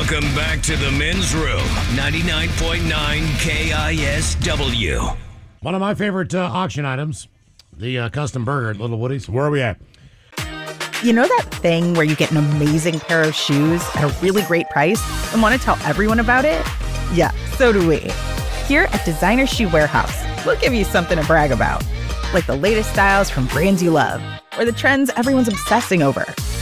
Welcome back to the Men's Room, 99.9 KISW. One of my favorite auction items, the custom burger at Little Woody's. Where are we at? You know that thing where you get an amazing pair of shoes at a really great price and want to tell everyone about it? Yeah, so do we. Here at Designer Shoe Warehouse, we'll give you something to brag about, like the latest styles from brands you love, or the trends everyone's obsessing over.